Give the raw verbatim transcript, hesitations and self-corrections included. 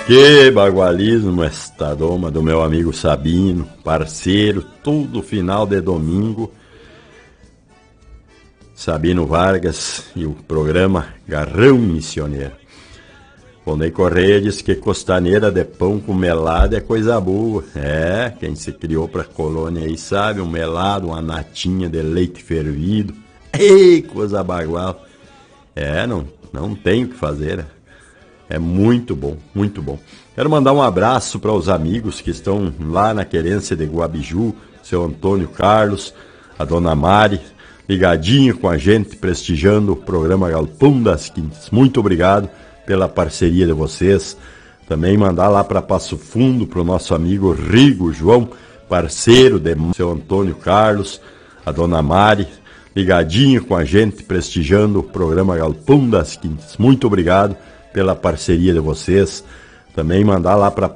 Que bagualismo esta doma do meu amigo Sabino, parceiro, todo final de domingo. Sabino Vargas e o programa Garrão Missioneiro. Vonei Correia diz que costaneira de pão com melado é coisa boa. É, quem se criou pra colônia aí sabe, um melado, uma natinha de leite fervido. Ei, coisa bagual. É, não, não tem o que fazer, né? É muito bom, muito bom. Quero mandar um abraço para os amigos que estão lá na querência de Guabiju, seu Antônio Carlos, a dona Mari, ligadinho com a gente, prestigiando o programa Galpão das Quintas. Muito obrigado pela parceria de vocês. Também mandar lá para Passo Fundo, para o nosso amigo Rigo João, parceiro de seu Antônio Carlos, a dona Mari, ligadinho com a gente, prestigiando o programa Galpão das Quintas. Muito obrigado pela parceria de vocês. Também mandar lá para